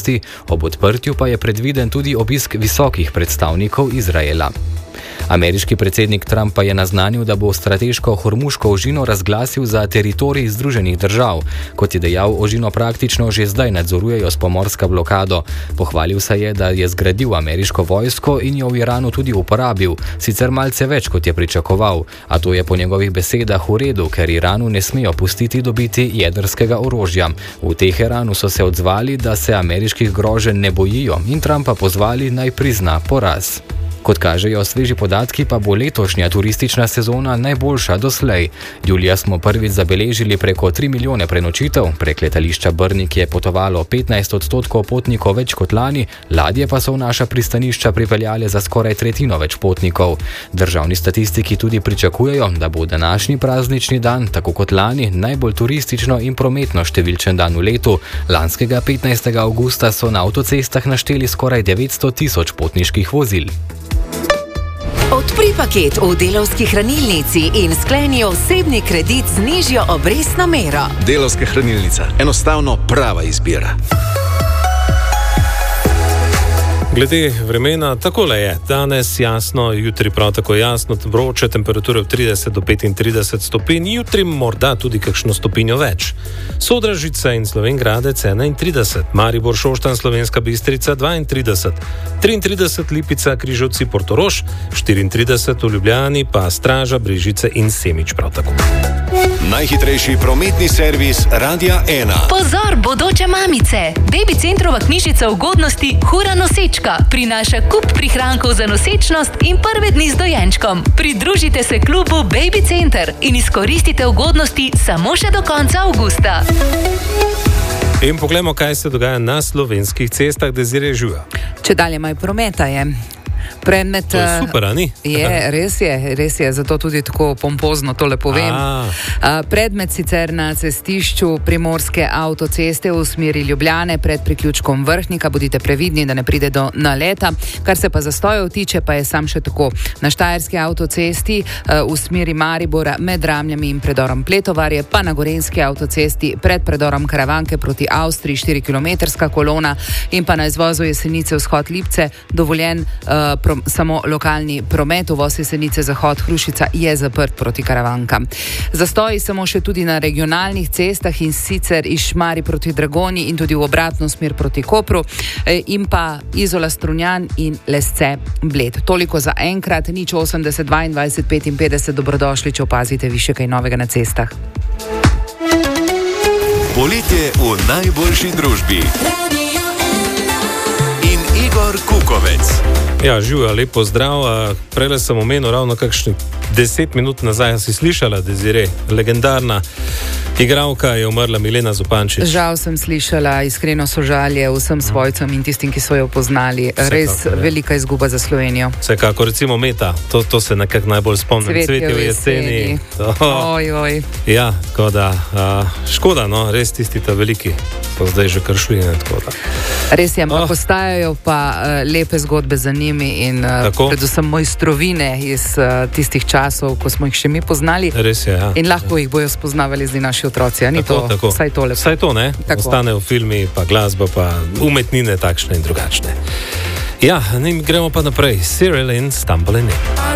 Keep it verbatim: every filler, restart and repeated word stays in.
varnosti, ob odprtju pa je predviden tudi obisk visokih predstavnikov Izraela. Ameriški predsednik Trump pa je naznanil, da bo strateško Hormuško ožino razglasil za teritorij Združenih držav. Kot je dejal, ožino praktično že zdaj nadzorujejo s pomorsko blokado. Pohvalil se je, da je zgradil ameriško vojsko in jo v Iranu tudi uporabil, sicer malce več, kot je pričakoval, a to je po njegovih besedah v redu, ker Iranu ne smejo pustiti dobiti jedrskega orožja. V Teheranu so se odzvali, da se ameriških groženj ne bojijo in Trumpa pozvali, naj prizna poraz. Kot kažejo sveži podatki, pa bo letošnja turistična sezona najboljša doslej. Julija smo prvič zabeležili preko tri milijone prenočitev, prek letališča Brnik je potovalo petnajst odstotkov potnikov več kot lani, ladje pa so v naša pristanišča pripeljale za skoraj tretjino več potnikov. Državni statistiki tudi pričakujejo, da bo današnji praznični dan, tako kot lani, najbolj turistično in prometno številčen dan v letu. Lanskega petnajstega avgusta so na avtocestah našteli skoraj devetsto tisoč potniških vozil. Odpri paket v Delavski hranilnici in skleni osebni kredit z nižjo obrestno mero. Delavska hranilnica. Enostavno prava izbira. Glede vremena, takole je. Danes jasno, jutri prav tako jasno, vroče, temperature od trideset do petintrideset stopinj, jutri morda tudi kakšno stopinjo več. Sodražica in Slovenj Gradec enaintrideset, Maribor, Šoštanj, Slovenska Bistrica dvaintrideset, triintrideset Lipica, Križevci, Portorož, štiriintrideset v Ljubljani, pa Straža, Brežice in Semič prav tako. Najhitrejši prometni servis Radia ena. Pozor, bodoče mamice! Baby Centrova knjižica ugodnosti Hura nosečka prinaša kup prihrankov za nosečnost in prve dni z dojenčkom. Pridružite se klubu Baby Center in izkoristite ugodnosti samo še do konca avgusta. In poglejmo, kaj se dogaja na slovenskih cestah, Desiree Žuja. Če dalje maj prometa je. Predmet, to je super, a ni? Je, res je, res je, zato tudi tako pompozno tole povem. A. Predmet sicer na cestišču Primorske avtoceste v smeri Ljubljane pred priključkom Vrhnika, bodite previdni, da ne pride do naleta. Kar se pa zastojev tiče, pa je sam še tako. Na Štajerski avtocesti v smeri Maribora med Ramljami in predorom Pletovarje, pa na Gorenjski avtocesti pred predorom Karavanke proti Avstriji štirikilometrska kolona in pa na izvozu Jesenice vzhod Lipce dovoljen uh, Pro, samo lokalni promet, uvoz Jesenice zahod Hrušica je zaprt proti Karavankam. Zastoji samo še tudi na regionalnih cestah in sicer iz Šmarij proti Dragoni in tudi v obratno smer proti Kopru in pa Izola Strunjan in Lesce Bled. Toliko za enkrat, nič osemdeset dvaindvajset petinpetdeset, dobrodošli, če opazite više kaj novega na cestah. Poletje v najboljši družbi. In Igor Kukovec. Ja, Žuja, lepo zdrav. Prele sem omenil ravno kakšnih deset minut nazaj, si slišala, Desiree, legendarna igralka je umrla, Milena Zupančič. Žal sem slišala, iskreno sožalje vsem svojcem in tistim, ki so jo poznali. Res Vsekakor, velika izguba za Slovenijo. Vsekako, recimo Meta, to, to se nekako najbolj spomnim. Cvetje v jeseni. Oj, oj. Ja, tako da, a, škoda, no, res tisti ta veliki so zdaj že kar šli, ne, tako da. Res je, ampak Oh. postajajo pa uh, lepe zgodbe za njimi in uh, predvsem mojstrovine iz uh, tistih časov, ko smo jih še mi poznali. Res je, ja. In lahko jih bojo spoznavali zdaj naši otroci, a ni Tako, to tako. vsaj tole? Vsaj to, ne? Tako. Ostanejo filmi, pa glasba, pa umetnine takšne in drugačne. Ja, gremo pa naprej. Cyril in Stumbling In.